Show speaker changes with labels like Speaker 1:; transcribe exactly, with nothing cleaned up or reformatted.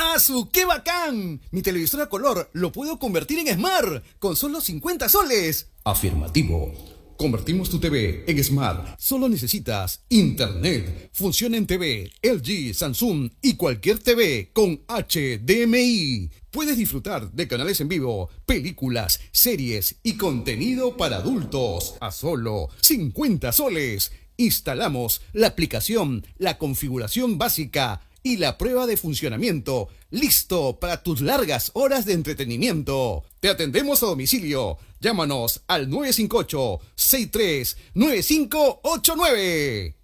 Speaker 1: ¡Asu! ¡Qué bacán! Mi televisor a color lo puedo convertir en Smart con solo cincuenta soles. Afirmativo. Convertimos tu T V en Smart. Solo necesitas Internet. Funciona en T V, L G, Samsung y cualquier T V con H D M I. Puedes disfrutar de canales en vivo, películas, series y contenido para adultos a solo cincuenta soles. Instalamos la aplicación, la configuración básica y la prueba de funcionamiento. Listo para tus largas horas de entretenimiento. Te atendemos a domicilio. Llámanos al nueve cinco ocho, seis tres nueve cinco ocho nueve.